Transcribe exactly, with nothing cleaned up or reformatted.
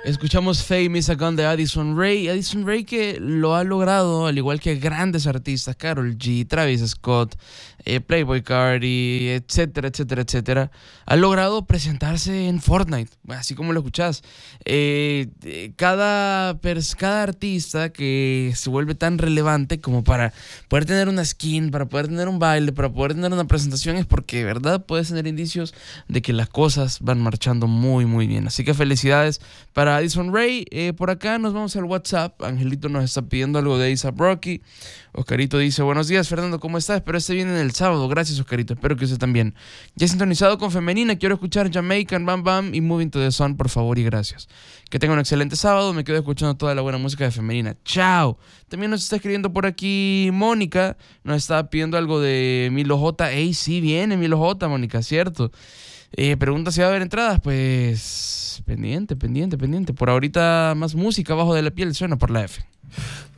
Escuchamos Famous Gun de Addison Rae. Addison Rae que lo ha logrado, al igual que grandes artistas, Karol G, Travis Scott, eh, Playboi Carti, etcétera, etcétera, etcétera, ha logrado presentarse en Fortnite, así como lo escuchás. Eh, cada, pers- cada artista que se vuelve tan relevante como para poder tener una skin, para poder tener un baile, para poder tener una presentación, es porque de verdad puedes tener indicios de que las cosas van marchando muy, muy bien. Así que felicidades para Addison Rae. Eh, por acá nos vamos al WhatsApp. Angelito nos está pidiendo algo de A$AP Rocky. Oscarito dice: buenos días, Fernando, ¿cómo estás? Espero esté bien en el sábado. Gracias, Oscarito. Espero que usted también. Ya sintonizado con Femenina. Quiero escuchar Jamaican, Bam Bam y Moving to the Sun, por favor y gracias. Que tenga un excelente sábado. Me quedo escuchando toda la buena música de Femenina. Chao. También nos está escribiendo por aquí Mónica. Nos está pidiendo algo de Milo J. Ey, sí, viene Milo J, Mónica, ¿cierto? Eh, pregunta si va a haber entradas. Pues pendiente, pendiente, pendiente. Por ahorita más música abajo de la piel suena por la F.